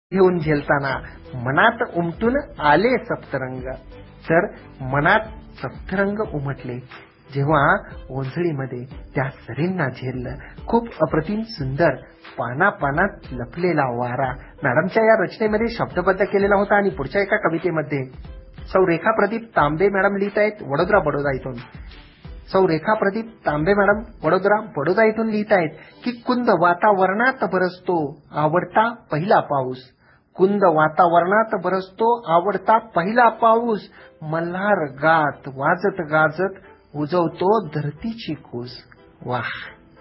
घेऊन झेलताना मनात उमटून आले सप्तरंग. तर मनात सप्तरंग उमटले जेव्हा ओंजळीमध्ये त्या सरींना झेललं. खूप अप्रतिम सुंदर पानापानात लपलेला वारा मॅडमच्या या रचनेमध्ये शब्दबद्ध केलेला होता. आणि पुढच्या एका कवितेमध्ये सौ रेखा प्रदीप तांबे मॅडम लिहित आहेत वडोदरा बडोदा इथून. सौ रेखा प्रदीप तांबे मॅडम बडोदा इथून लिहित आहेत की कुंद वातावरणात बरसतो आवडता पहिला पाऊस. कुंद वातावरणात बरसतो आवडता पहिला पाऊस. मल्हार गात वाजत गाजत उजवतो धरतीची कूस. वाह.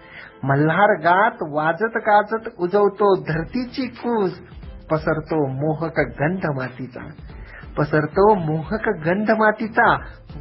मल्हार गात वाजत गाजत उजवतो धरतीची कूस. पसरतो मोहक गंध मातीचा. पसरतो मोहक गंध मातीचा.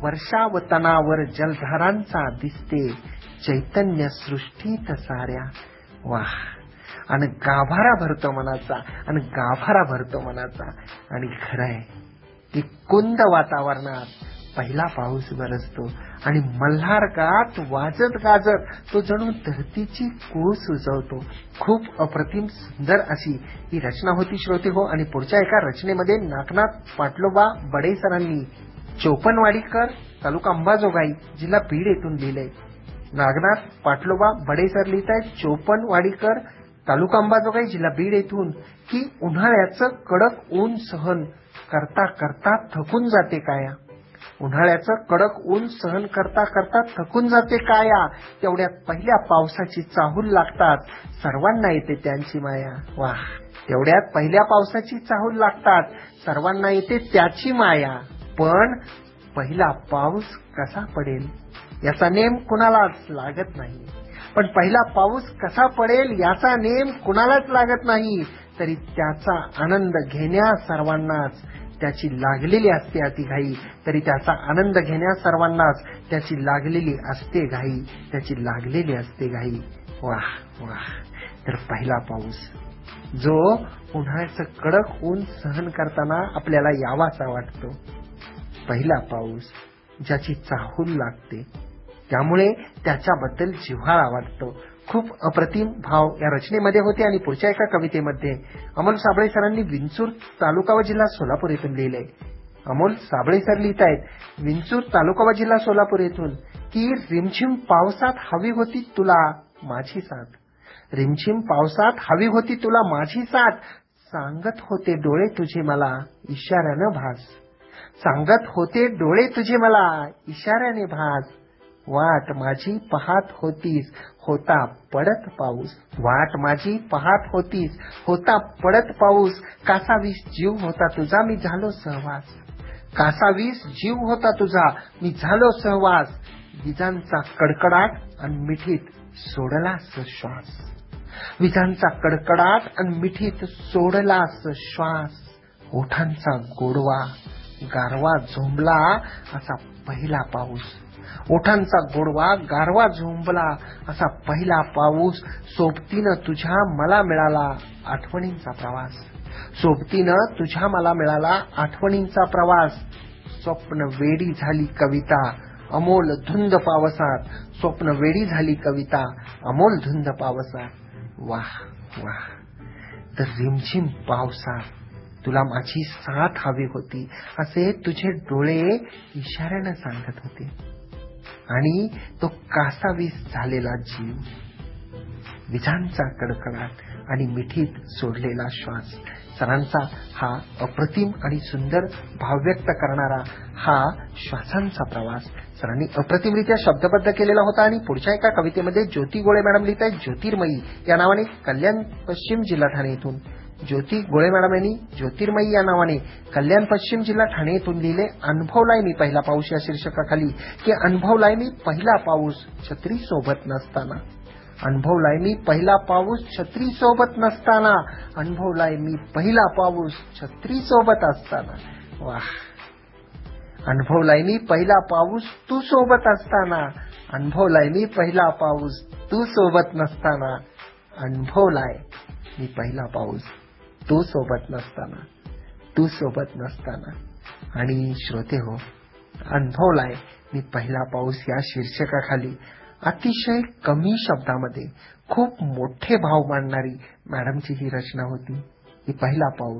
वर्षावतनावर जलधारांचा दिसते चैतन्य सृष्टीत साऱ्या. वाह. आणि गाभारा भरतो मनाचा. आणि गाभारा भरतो मनाचा. आणि खरंय की कुंद वातावरणात पहिला पाऊस बरसतो आणि मल्हार गात वाजत गाजत तो जणू धरतीची कूस उजवतो. खूप अप्रतिम सुंदर अशी ही रचना होती श्रोते हो. आणि पुढच्या एका रचनेमध्ये नागनाथ पाटलोबा बडे सरांनी चोपनवाडीकर तालुका अंबाजोगाई जिल्हा बीड येथून लिहिलंय. नागनाथ पाटलोबा बडे सर लिहित आहेत चोपनवाडीकर तालुका अंबाजोगाई जिल्हा बीड येथून की उन्हाळ्याचं कडक ऊन सहन करता करता थकून जाते काया. उन्हाळ्याचं कडक ऊन सहन करता करता थकून जाते काया. तेवढ्यात पहिल्या पावसाची चाहूल लागतात सर्वांना येते त्यांची माया. वाह. तेवढ्यात पहिल्या पावसाची चाहूल लागतात सर्वांना येते त्याची माया. पण पहिला पाऊस कसा पडेल याचा नेम कुणालाच लागत नाही. पण पहिला पाऊस कसा पडेल याचा नेम कुणालाच लागत नाही. तरी त्याचा आनंद घेण्यास सर्वांनाच त्याची लागलेली असते अतिघाई. तरी त्याचा आनंद घेण्यास सर्वांनाच त्याची लागलेली असते घाई. त्याची लागलेली असते घाई. वाह वाह. तर पहिला पाऊस जो उन्हाळ्याचं कडक ऊन सहन करताना आपल्याला यावासा वाटतो. पहिला पाऊस ज्याची चाहूल लागते त्यामुळे त्याच्याबद्दल जिव्हाळा वाटतो. खूप अप्रतिम भाव या रचनेमध्ये होते. आणि पुढच्या एका कवितेमध्ये अमोल साबळे सरांनी विंचूर तालुका व जिल्हा सोलापूर येथून लिहिलंय. अमोल साबळे सर लिहित आहेत विंचूर तालुका व जिल्हा सोलापूर येथून की रिमझिम पावसात हवी होती तुला माझी साथ. रिमझिम पावसात हवी होती तुला माझी साथ. सांगत होते डोळे तुझे मला इशाऱ्यानं भास. सांगत होते डोळे तुझे मला इशाऱ्याने भास. वाट माझी पाहत होतीस होता पडत पाऊस. वाट माझी पाहत होतीस होता पडत पाऊस. कासावीस जीव होता तुझा मी झालो सहवास. कासावीस जीव होता तुझा मी झालो सहवास. विजांचा कडकडाट आणि मिठीत सोडलास श्वास. विजांचा कडकडाट आणि मिठीत सोडलास श्वास. ओठांचा गोडवा गारवा झोंबला असा पहिला पाऊस. ओठांचा गोडवा गारवा झोंबला असा पहिला पाऊस. सोबतीनं तुझ्या मला मिळाला आठवणींचा प्रवास. सोबतीनं तुझ्या मला मिळाला आठवणींचा प्रवास. स्वप्न वेडी झाली कविता अमोल धुंद पावसात. स्वप्न वेडी झाली कविता अमोल धुंद पावसात. वाह वाह. तर रिमझिम पावसात तुला माझी साथ हवी होती असे तुझे डोळे इशाऱ्यानं सांगत होते. आणि तो कासावीस झालेला जीव. विजांचा कडकडाट आणि मिठीत सोडलेला श्वास. सरांचा हा अप्रतिम आणि सुंदर भाव व्यक्त करणारा हा श्वासांचा प्रवास सरांनी अप्रतिमरित्या शब्दबद्ध केलेला होता. आणि पुढच्या एका कवितेमध्ये ज्योती गोळे मॅडम लिहित आहेत ज्योतिर्मयी या नावाने कल्याण पश्चिम जिल्हा ठाणे येथून. ज्योती गोळे मॅडम यांनी ज्योतिर्मयी या नावाने कल्याण पश्चिम जिल्हा ठाणे येथून लिहिले. अनुभवलाय मी पहिला पाऊस या शीर्षकाखाली की अनुभवलाय मी पहिला पाऊस छत्री सोबत नसताना. अनुभवलाय मी पहिला पाऊस छत्री सोबत नसताना. अनुभवलाय मी पहिला पाऊस छत्री सोबत असताना. वाह. अनुभवलाय मी पहिला पाऊस तू सोबत असताना. अनुभवलाय मी पहिला पाऊस तू सोबत नसताना. अनुभवलाय मी पहिला पाऊस तू सोबत नसताना. तू सोबत नसताना. आणि श्रोते हो अनुभवलाय मी पहिला पाऊस या शीर्षकाखाली अतिशय कमी शब्दामध्ये खूप मोठे भाव मांडणारी मॅडमची ही रचना होती. ही पहिला पाऊस